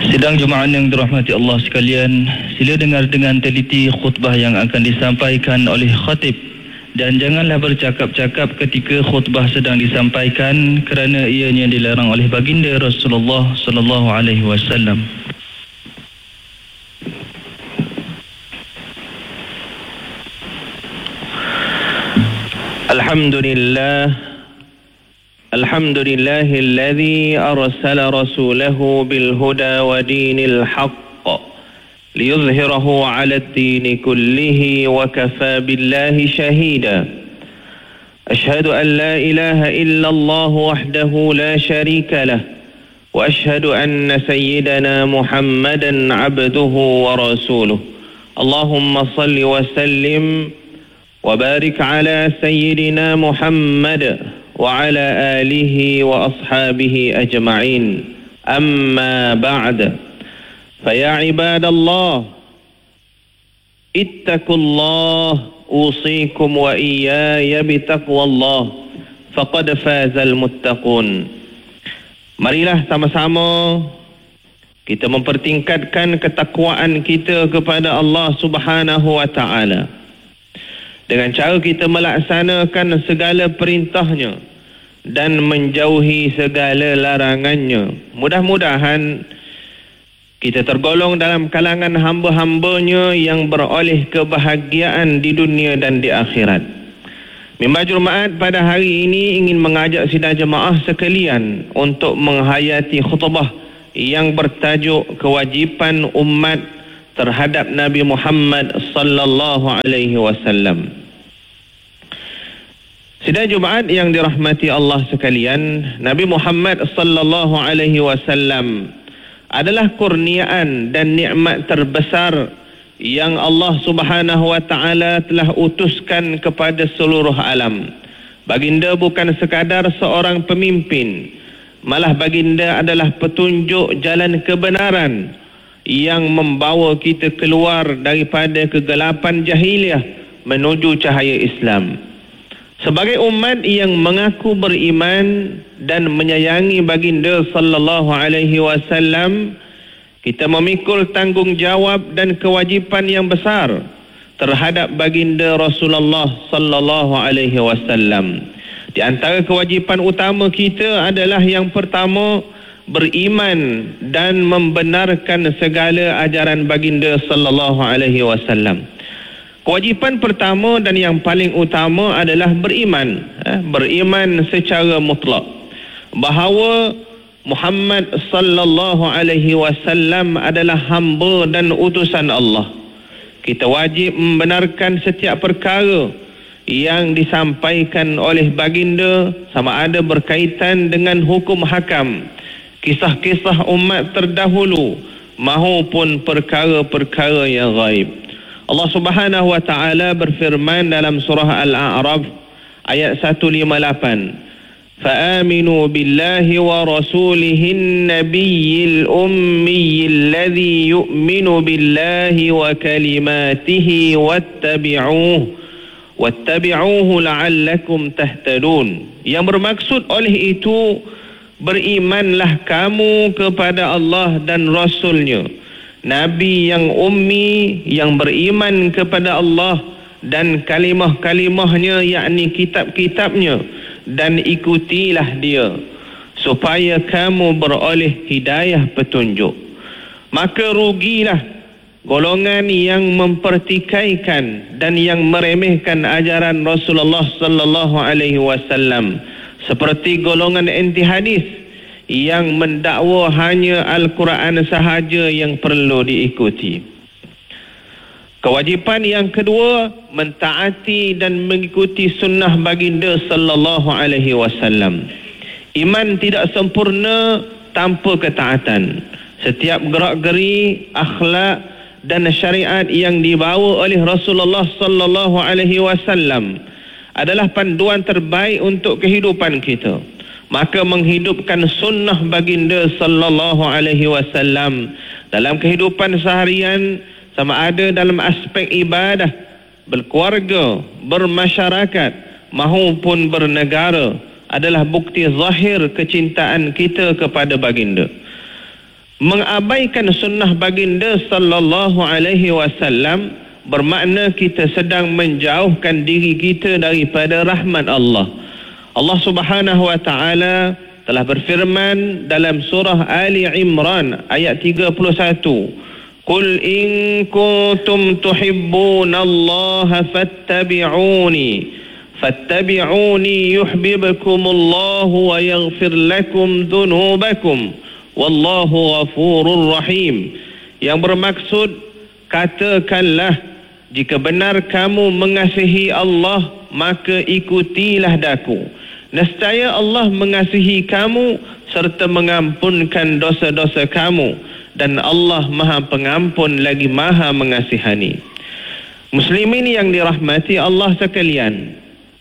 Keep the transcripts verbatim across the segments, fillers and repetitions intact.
Sidang Jumaat yang dirahmati Allah sekalian, sila dengar dengan teliti khutbah yang akan disampaikan oleh khatib dan janganlah bercakap-cakap ketika khutbah sedang disampaikan kerana ianya dilarang oleh baginda Rasulullah sallallahu alaihi wasallam. Alhamdulillah الحمد لله الذي أرسل رسوله بالهدى ودين الحق ليظهره على الدين كله وكفى بالله شهيدا أشهد أن لا إله إلا الله وحده لا شريك له وأشهد أن سيدنا محمدا عبده ورسوله اللهم صل وسلم وبارك على سيدنا محمد وعلى آله وأصحابه أجمعين أما بعد فيا عباد الله اتقوا الله أوصيكم وإياي بتقوى الله فقد فاز المتقون. Marilah sama-sama kita mempertingkatkan ketakwaan kita kepada Allah Subhanahu wa taala dengan cara kita melaksanakan segala perintahnya dan menjauhi segala larangannya. Mudah-mudahan kita tergolong dalam kalangan hamba-hambanya yang beroleh kebahagiaan di dunia dan di akhirat. Mimbar Jumaat pada hari ini ingin mengajak sidang jemaah sekalian untuk menghayati khutbah yang bertajuk kewajipan umat terhadap Nabi Muhammad sallallahu alaihi wasallam. Sidang Jumaat yang dirahmati Allah sekalian, Nabi Muhammad sallallahu alaihi wasallam adalah kurniaan dan nikmat terbesar yang Allah Subhanahu wa taala telah utuskan kepada seluruh alam. Baginda bukan sekadar seorang pemimpin, malah baginda adalah petunjuk jalan kebenaran yang membawa kita keluar daripada kegelapan jahiliyah menuju cahaya Islam. Sebagai umat yang mengaku beriman dan menyayangi baginda sallallahu alaihi wasallam, kita memikul tanggungjawab dan kewajipan yang besar terhadap baginda Rasulullah sallallahu alaihi wasallam. Di antara kewajipan utama kita adalah yang pertama, beriman dan membenarkan segala ajaran baginda sallallahu alaihi wasallam. Kewajipan pertama dan yang paling utama adalah beriman, eh, beriman secara mutlak bahawa Muhammad sallallahu alaihi wasallam adalah hamba dan utusan Allah. Kita wajib membenarkan setiap perkara yang disampaikan oleh baginda, sama ada berkaitan dengan hukum hakam, kisah-kisah umat terdahulu maupun perkara-perkara yang gaib. Allah Subhanahu wa taala berfirman dalam surah Al-A'raf ayat seratus lima puluh lapan, "Fa'aminu billahi wa rasulihin nabiyyil ummiyil ladzi yu'minu billahi wa kalimatihi wattabi'uhu wattabi'uhu la'allakum tahtadun." Yang bermaksud oleh itu, berimanlah kamu kepada Allah dan Rasulnya, Nabi yang ummi yang beriman kepada Allah dan kalimah-kalimahnya, yakni kitab-kitabnya, dan ikutilah dia supaya kamu beroleh hidayah petunjuk. Maka rugilah golongan yang mempertikaikan dan yang meremehkan ajaran Rasulullah sallallahu alaihi wasallam, seperti golongan anti hadis yang mendakwa hanya Al-Quran sahaja yang perlu diikuti. Kewajipan yang kedua, mentaati dan mengikuti sunnah baginda sallallahu alaihi wasallam. Iman tidak sempurna tanpa ketaatan. Setiap gerak-geri, akhlak dan syariat yang dibawa oleh Rasulullah sallallahu alaihi wasallam adalah panduan terbaik untuk kehidupan kita. Maka menghidupkan sunnah baginda sallallahu alaihi wasallam dalam kehidupan seharian, sama ada dalam aspek ibadah, berkeluarga, bermasyarakat maupun bernegara, adalah bukti zahir kecintaan kita kepada baginda. Mengabaikan sunnah baginda sallallahu alaihi wasallam bermakna kita sedang menjauhkan diri kita daripada rahmat Allah. Allah Subhanahu wa taala telah berfirman dalam surah Ali Imran ayat tiga puluh satu, "Qul in kuntum tuhibbunallaha fattabi'uni fattabi'uni yuhibbukumullahu wa yaghfir lakum dhunubakum wallahu ghafurur rahim." Yang bermaksud, katakanlah, jika benar kamu mengasihi Allah, maka ikutilah daku. Nescaya Allah mengasihi kamu serta mengampunkan dosa-dosa kamu, dan Allah Maha Pengampun lagi Maha Mengasihani. Muslimin yang dirahmati Allah sekalian,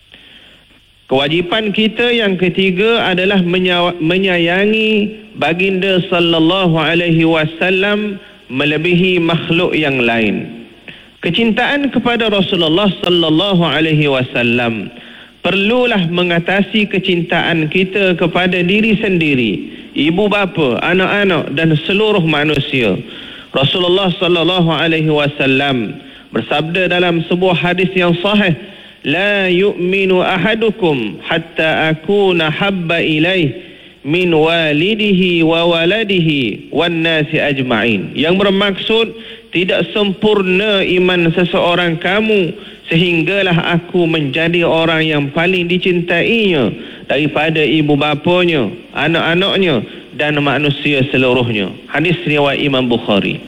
kewajipan kita yang ketiga adalah menyayangi baginda sallallahu alaihi wasallam melebihi makhluk yang lain. Kecintaan kepada Rasulullah sallallahu alaihi wasallam perlulah mengatasi kecintaan kita kepada diri sendiri, ibu bapa, anak-anak dan seluruh manusia. Rasulullah sallallahu alaihi wasallam bersabda dalam sebuah hadis yang sahih, "La yu'minu ahadukum hatta akuna habba ilaih min walidihi wa waladihi wan nasi ajma'in." Yang bermaksud, tidak sempurna iman seseorang kamu sehinggalah aku menjadi orang yang paling dicintainya daripada ibu bapanya, anak-anaknya dan manusia seluruhnya. Hadis riwayat Imam Bukhari.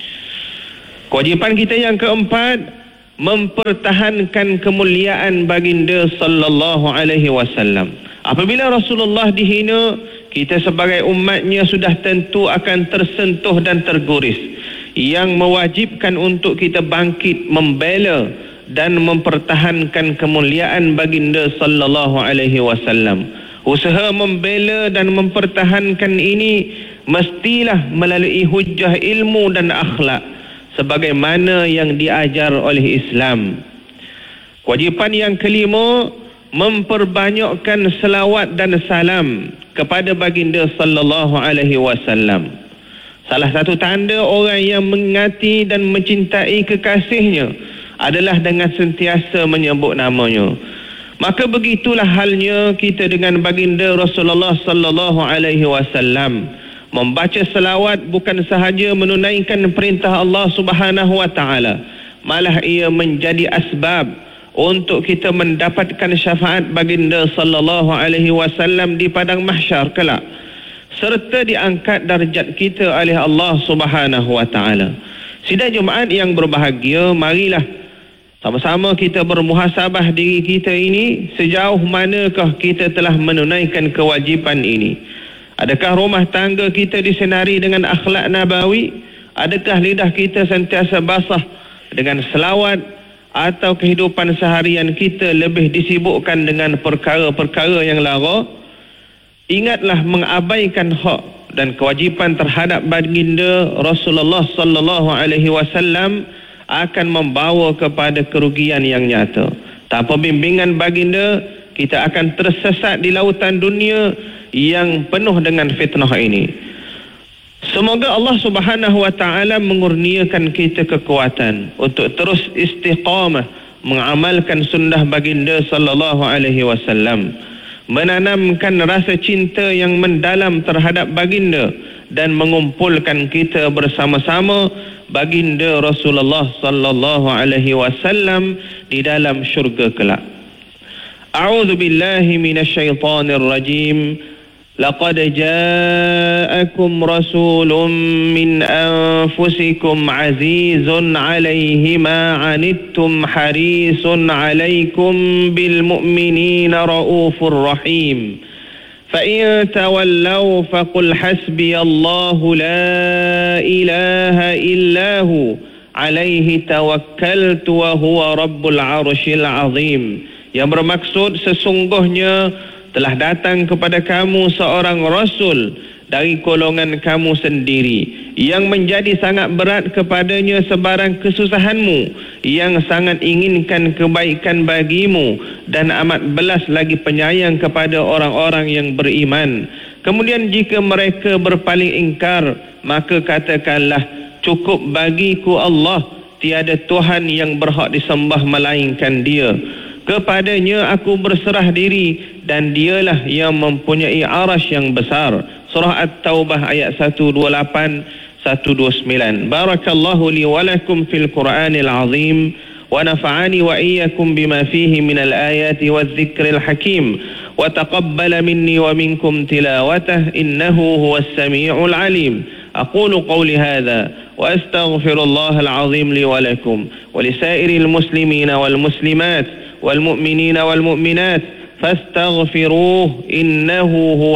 Kewajipan kita yang keempat, mempertahankan kemuliaan baginda sallallahu alaihi wasallam. Apabila Rasulullah dihina, kita sebagai umatnya sudah tentu akan tersentuh dan terguris, yang mewajibkan untuk kita bangkit membela dan mempertahankan kemuliaan baginda sallallahu alaihi wasallam. Usaha membela dan mempertahankan ini mestilah melalui hujjah ilmu dan akhlak sebagaimana yang diajar oleh Islam. Kewajipan yang kelima, memperbanyakkan selawat dan salam kepada baginda sallallahu alaihi wasallam. Salah satu tanda orang yang mengingati dan mencintai kekasihnya adalah dengan sentiasa menyebut namanya. Maka begitulah halnya kita dengan baginda Rasulullah sallallahu alaihi wasallam. Membaca selawat bukan sahaja menunaikan perintah Allah Subhanahu wa taala, malah ia menjadi asbab untuk kita mendapatkan syafaat baginda sallallahu alaihi wasallam di padang mahsyar kelak, serta diangkat darjat kita oleh Allah Subhanahu wa taala. Sidang Jumaat yang berbahagia, marilah sama-sama kita bermuhasabah diri kita ini, sejauh manakah kita telah menunaikan kewajipan ini. Adakah rumah tangga kita disenari dengan akhlak nabawi? Adakah lidah kita sentiasa basah dengan selawat? Atau kehidupan seharian kita lebih disibukkan dengan perkara-perkara yang lara? Ingatlah, mengabaikan hak dan kewajipan terhadap baginda Rasulullah sallallahu alaihi wasallam akan membawa kepada kerugian yang nyata. Tanpa bimbingan baginda, kita akan tersesat di lautan dunia yang penuh dengan fitnah ini. Semoga Allah Subhanahu wa taala mengurniakan kita kekuatan untuk terus istiqamah mengamalkan sunnah baginda sallallahu alaihi wasallam, menanamkan rasa cinta yang mendalam terhadap baginda dan mengumpulkan kita bersama-sama baginda Rasulullah sallallahu alaihi wasallam di dalam syurga kelak. A'udzu billahi minasyaitonir rajim. Laqad ja'akum rasulun min anfusikum azizun 'alaihi ma 'anittum harisun 'alaikum bil mu'minina raufur rahim. Fa in tawallaw faqul hasbiyallahu la ilaha illahu 'alaihi tawakkaltu wa huwa rabbul 'arsyil 'azim. Yang bermaksud, sesungguhnya telah datang kepada kamu seorang rasul dari golongan kamu sendiri, yang menjadi sangat berat kepadanya sebarang kesusahanmu, yang sangat inginkan kebaikan bagimu, dan amat belas lagi penyayang kepada orang-orang yang beriman. Kemudian jika mereka berpaling ingkar, maka katakanlah, cukup bagiku Allah, tiada Tuhan yang berhak disembah melainkan Dia. Kepadanya aku berserah diri dan Dialah yang mempunyai arasy yang besar. Surah At-Taubah ayat seratus dua puluh lapan seratus dua puluh sembilan. Barakallahu li wa lakum fil Qur'anil azim wa nafa'ani wa iyyakum bima fihi minal ayati wadh-dhikril hakim wa taqabbala minni wa minkum tilawatah innahu huwas sami'ul alim. أقول قولي هذا وأستغفر الله العظيم لي ولكم ولسائر المسلمين والمسلمات والمؤمنين والمؤمنات فاستغفروه إنه هو